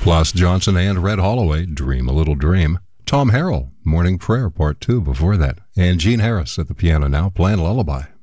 Los Johnson and Red Holloway, Dream a Little Dream. Tom Harrell, Morning Prayer Part 2 before that. And Gene Harris at the piano now, playing Lullaby.